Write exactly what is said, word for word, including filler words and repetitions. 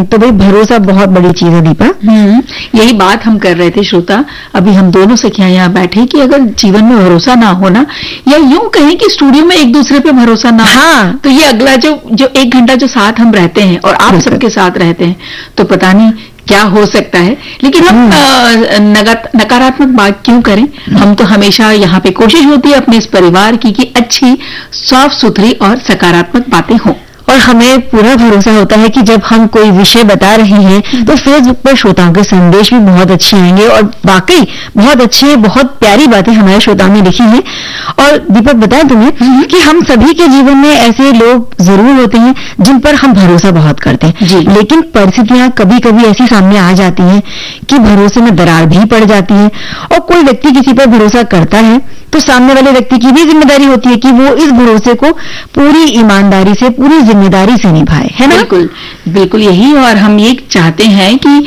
तो भाई भरोसा बहुत बड़ी चीज है दीपा। हम्म यही बात हम कर रहे थे श्रोता, अभी हम दोनों सखियां यहाँ बैठे कि अगर जीवन में भरोसा ना होना, या यूं कहें कि स्टूडियो में एक दूसरे पे भरोसा ना, हाँ, तो ये अगला जो जो एक घंटा जो साथ हम रहते हैं और आप सबके साथ रहते हैं, तो पता नहीं क्या हो सकता है। लेकिन हम नकारात्मक बात क्यों करें, हम तो हमेशा यहाँ पे कोशिश होती है अपने इस परिवार की कि अच्छी साफ सुथरी और सकारात्मक बातें हों। और हमें पूरा भरोसा होता है कि जब हम कोई विषय बता रहे हैं तो फेसबुक पर श्रोताओं के संदेश भी बहुत अच्छे आएंगे, और वाकई बहुत अच्छे, बहुत प्यारी बातें हमारे श्रोताओं ने लिखी हैं। और दीपक बताएं तुम्हें कि हम सभी के जीवन में ऐसे लोग जरूर होते हैं जिन पर हम भरोसा बहुत करते हैं, लेकिन परिस्थितियां कभी कभी ऐसी सामने आ जाती हैं कि भरोसे में दरार भी पड़ जाती है। और कोई व्यक्ति किसी पर भरोसा करता है तो सामने वाले व्यक्ति की भी जिम्मेदारी होती है कि वो इस भरोसे को पूरी ईमानदारी से, पूरी जिम्मेदारी से निभाए, है ना? बिल्कुल बिल्कुल यही, और हम ये चाहते हैं कि